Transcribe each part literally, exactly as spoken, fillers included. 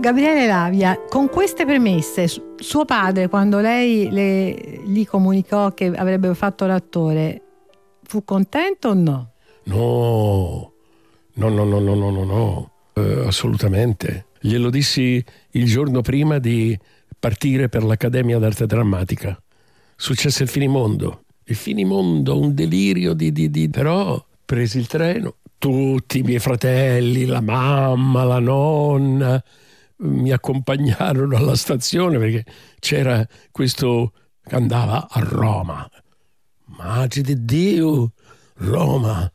Gabriele Lavia, con queste premesse, suo padre, quando lei le, gli comunicò che avrebbe fatto l'attore, fu contento o no? No, no, no, no, no, no, no, no. Uh, assolutamente. Glielo dissi il giorno prima di partire per l'Accademia d'Arte Drammatica. Successe il finimondo. Il finimondo, un delirio di, di, di... Però presi il treno, tutti i miei fratelli, la mamma, la nonna mi accompagnarono alla stazione perché c'era questo che andava a Roma. Madre di Dio, Roma.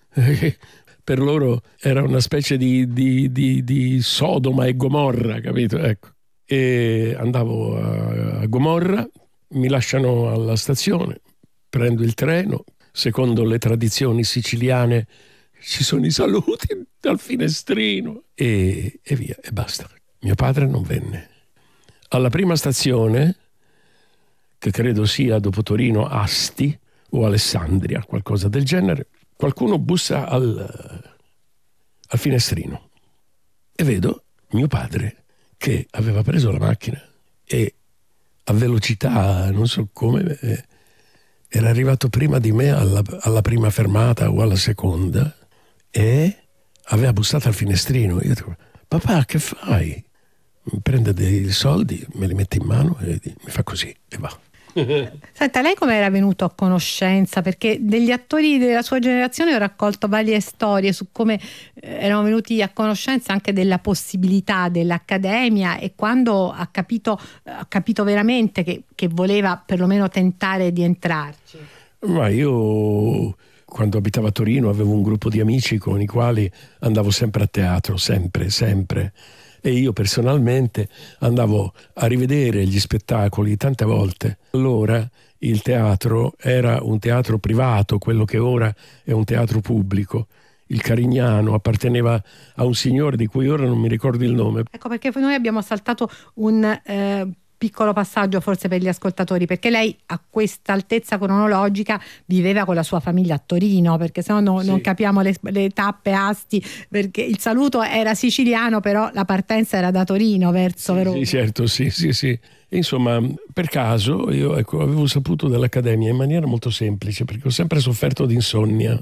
Per loro era una specie di, di, di, di Sodoma e Gomorra, capito? Ecco. E andavo a, a Gomorra, mi lasciano alla stazione, prendo il treno, secondo le tradizioni siciliane ci sono i saluti dal finestrino e, e via, e basta. Mio padre non venne. Alla prima stazione, che credo sia dopo Torino Asti o Alessandria, qualcosa del genere, qualcuno bussa al, al finestrino e vedo mio padre che aveva preso la macchina e a velocità, non so come, eh, era arrivato prima di me alla, alla prima fermata o alla seconda e aveva bussato al finestrino. Io dico, papà, che fai? Mi prende dei soldi, me li mette in mano e mi fa così e va. Senta, lei come era venuto a conoscenza? Perché degli attori della sua generazione ho raccolto varie storie su come erano venuti a conoscenza anche della possibilità dell'Accademia e quando ha capito, ha capito veramente che, che voleva perlomeno tentare di entrarci. Ma io, quando abitavo a Torino, avevo un gruppo di amici con i quali andavo sempre a teatro, sempre, sempre. E io personalmente andavo a rivedere gli spettacoli tante volte. Allora il teatro era un teatro privato, quello che ora è un teatro pubblico. Il Carignano apparteneva a un signore di cui ora non mi ricordo il nome. Ecco perché noi abbiamo saltato un eh, piccolo passaggio forse per gli ascoltatori, perché lei a questa altezza cronologica viveva con la sua famiglia a Torino, perché se no non, sì. non capiamo le, le tappe, Asti, perché il saluto era siciliano però la partenza era da Torino verso sì, Verona. Sì, certo, sì, sì, sì. Insomma, per caso io ecco, avevo saputo dell'Accademia in maniera molto semplice, perché ho sempre sofferto di insonnia.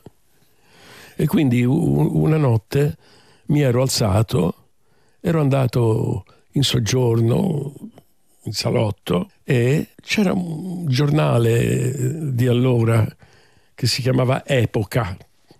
E quindi una notte mi ero alzato, ero andato in soggiorno in salotto e c'era un giornale di allora che si chiamava Epoca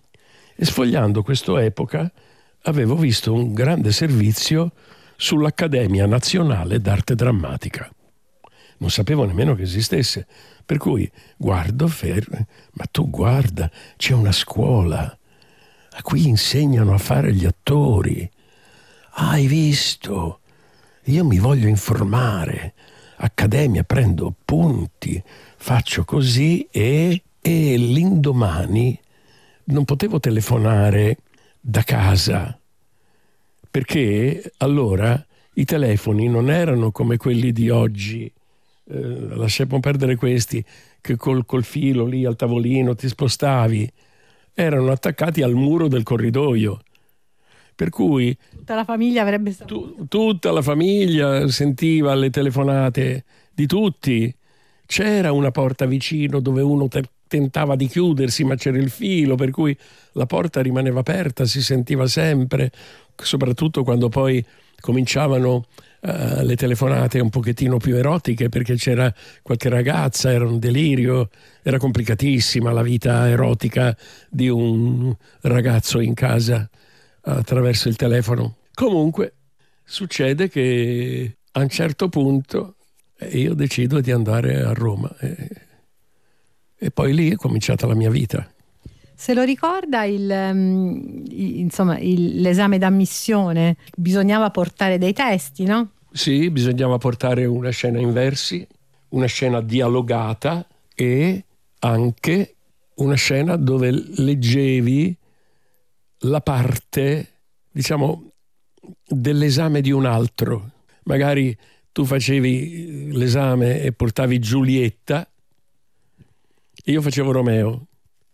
e sfogliando questo Epoca avevo visto un grande servizio sull'Accademia Nazionale d'Arte Drammatica. Non sapevo nemmeno che esistesse, per cui guardo fermo, ma tu guarda, c'è una scuola a cui insegnano a fare gli attori. Hai visto? Io mi voglio informare. Accademia, prendo appunti, faccio così e, e l'indomani non potevo telefonare da casa perché allora i telefoni non erano come quelli di oggi. Eh, lasciamo perdere questi che col, col filo lì al tavolino ti spostavi. Erano attaccati al muro del corridoio. Per cui tutta la famiglia avrebbe saputo. Tu, tutta la famiglia sentiva le telefonate di tutti. C'era una porta vicino dove uno te- tentava di chiudersi, ma c'era il filo, per cui la porta rimaneva aperta, si sentiva sempre, soprattutto quando poi cominciavano uh, le telefonate un pochettino più erotiche, perché c'era qualche ragazza, era un delirio, era complicatissima la vita erotica di un ragazzo in casa attraverso il telefono. Comunque succede che a un certo punto io decido di andare a Roma e, e poi lì è cominciata la mia vita. Se lo ricorda il, um, insomma, il, l'esame d'ammissione, bisognava portare dei testi, no? Sì, bisognava portare una scena in versi, una scena dialogata e anche una scena dove leggevi la parte, diciamo, dell'esame di un altro. Magari tu facevi l'esame e portavi Giulietta e io facevo Romeo.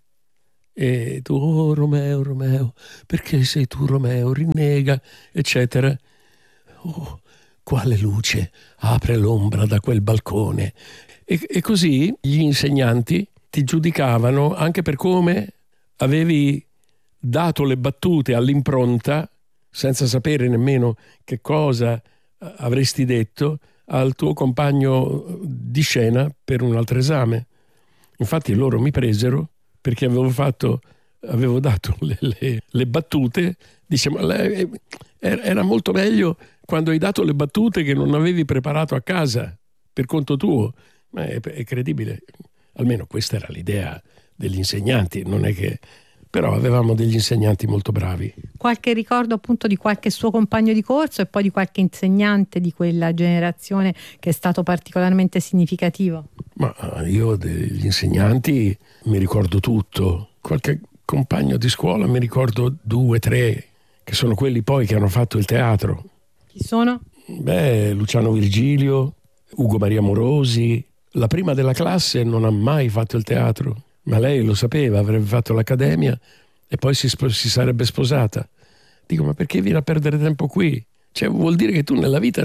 E tu, oh Romeo, Romeo, perché sei tu Romeo? Rinnega, eccetera. Oh, quale luce apre l'ombra da quel balcone. E, e così gli insegnanti ti giudicavano anche per come avevi dato le battute all'impronta, senza sapere nemmeno che cosa avresti detto, al tuo compagno di scena per un altro esame. Infatti loro mi presero perché avevo fatto avevo dato le, le, le battute. Dice, ma lei, era molto meglio quando hai dato le battute che non avevi preparato a casa per conto tuo. Ma è, è credibile, almeno questa era l'idea degli insegnanti, non è che... Però avevamo degli insegnanti molto bravi. Qualche ricordo appunto di qualche suo compagno di corso e poi di qualche insegnante di quella generazione che è stato particolarmente significativo? Ma io degli insegnanti mi ricordo tutto. Qualche compagno di scuola mi ricordo due, tre, che sono quelli poi che hanno fatto il teatro. Chi sono? Beh, Luciano Virgilio, Ugo Maria Morosi. La prima della classe non ha mai fatto il teatro, ma lei lo sapeva, avrebbe fatto l'accademia e poi si, sp- si sarebbe sposata. Dico, ma perché vieni a perdere tempo qui? Cioè, vuol dire che tu nella vita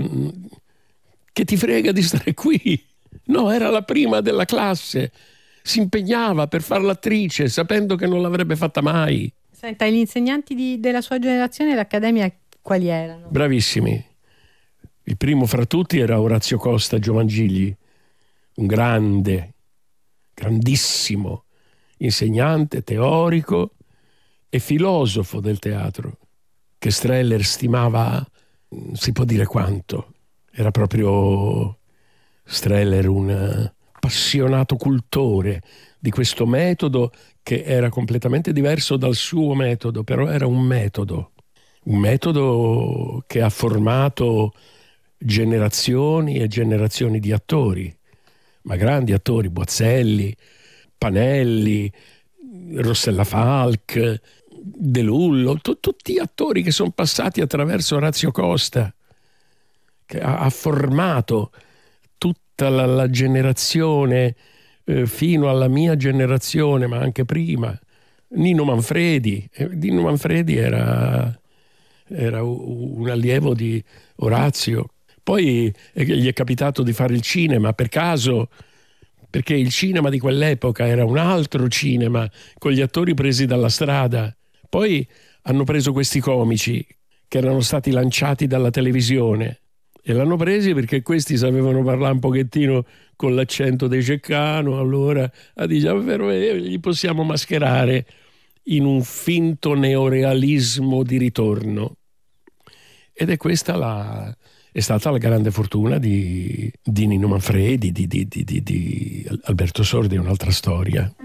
che ti frega di stare qui? No, era la prima della classe, si impegnava per far l'attrice sapendo che non l'avrebbe fatta mai. Senta, gli insegnanti di, della sua generazione dell'accademia quali erano? Bravissimi. Il primo fra tutti era Orazio Costa Giovangigli, un grande, grandissimo insegnante teorico e filosofo del teatro, che Streller stimava, si può dire quanto. Era proprio Streller un appassionato cultore di questo metodo che era completamente diverso dal suo metodo, però era un metodo, un metodo che ha formato generazioni e generazioni di attori, ma grandi attori, Boazzelli, Panelli, Rossella Falck, De Lullo, t- tutti attori che sono passati attraverso Orazio Costa, che ha, ha formato tutta la, la generazione eh, fino alla mia generazione, ma anche prima. Nino Manfredi, eh, Nino Manfredi era, era un allievo di Orazio. Poi eh, gli è capitato di fare il cinema per caso, perché il cinema di quell'epoca era un altro cinema, con gli attori presi dalla strada. Poi hanno preso questi comici che erano stati lanciati dalla televisione e l'hanno presi perché questi sapevano parlare un pochettino con l'accento dei Ceccano, allora a dire, davvero, eh, li possiamo mascherare in un finto neorealismo di ritorno. Ed è questa la... è stata la grande fortuna di, di Nino Manfredi, di, di, di, di, di Alberto Sordi, è un'altra storia.